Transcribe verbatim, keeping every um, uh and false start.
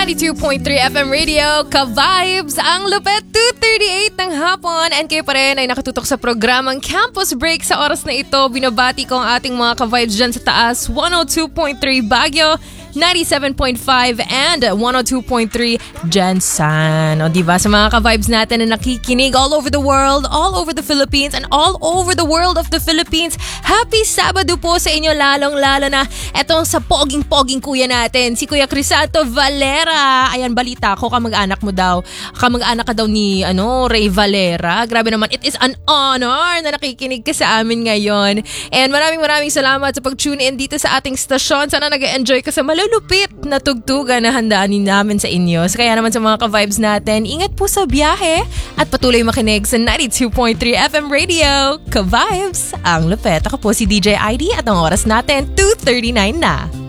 ninety-two point three F M Radio, Ka-Vibes, ang lupet, two thirty-eight ng hapon. And kayo pa rin ay nakatutok sa programang Campus Break sa oras na ito. Binabati ko ang ating mga Ka-Vibes dyan sa taas, one oh two point three Baguio, ninety-seven point five and one oh two point three Jensen. O diba, sa mga Ka-Vibes natin na nakikinig all over the world, all over the Philippines, and all over the world of the Philippines, happy Sabado po sa inyo, lalong-lalo na etong sa poging-poging kuya natin, si Kuya Crisanto Valera. Ayan, balita ko, kamag-anak mo daw. Kamag-anak ka daw ni ano, Ray Valera. Grabe naman, it is an honor na nakikinig ka sa amin ngayon. And maraming maraming salamat sa pag-tune in dito sa ating stasyon. Sana nag-enjoy ka sa malulupit na tugtugan na handaanin namin sa inyo. So, kaya naman sa mga Ka-Vibes natin, ingat po sa biyahe at patuloy makinig sa ninety-two point three F M Radio. Ka-Vibes, ang lupet. Ako po si D J I D at ang oras natin, two thirty-nine na.